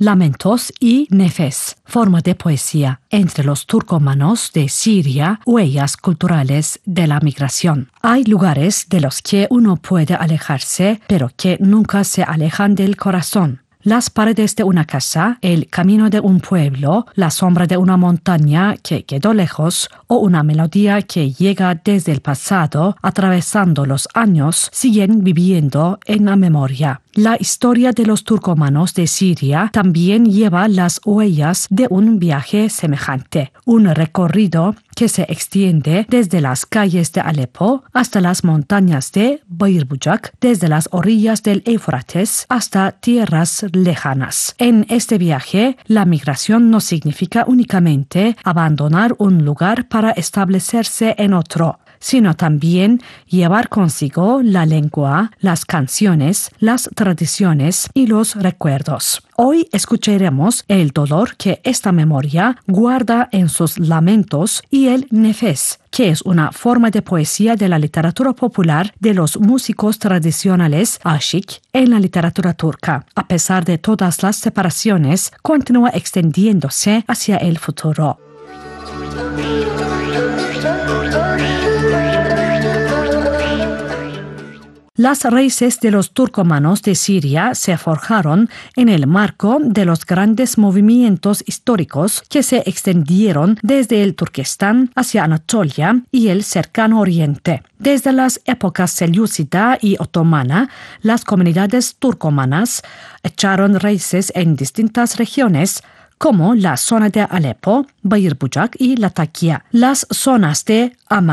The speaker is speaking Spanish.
Lamentos y Nefes, forma de poesía entre los turcomanos de Siria, huellas culturales de la migración. Hay lugares de los que uno puede alejarse, pero que nunca se alejan del corazón. Las paredes de una casa, el camino de un pueblo, la sombra de una montaña que quedó lejos o una melodía que llega desde el pasado, atravesando los años, siguen viviendo en la memoria. La historia de los turcomanos de Siria también lleva las huellas de un viaje semejante, un recorrido que se extiende desde las calles de Alepo hasta las montañas de Bayırbucak, desde las orillas del Éufrates hasta tierras lejanas. En este viaje, la migración no significa únicamente abandonar un lugar para establecerse en otro, sino también llevar consigo la lengua, las canciones, las tradiciones y los recuerdos. Hoy escucharemos el dolor que esta memoria guarda en sus lamentos y el nefes, que es una forma de poesía de la literatura popular de los músicos tradicionales aşık en la literatura turca. A pesar de todas las separaciones, continúa extendiéndose hacia el futuro. Las raíces de los turcomanos de Siria se forjaron en el marco de los grandes movimientos históricos que se extendieron desde el Turquestán hacia Anatolia y el cercano Oriente. Desde las épocas selyúcida y otomana, las comunidades turcomanas echaron raíces en distintas regiones, como la zona de Alepo, Bayırbucak y Latakia. Las zonas de Ama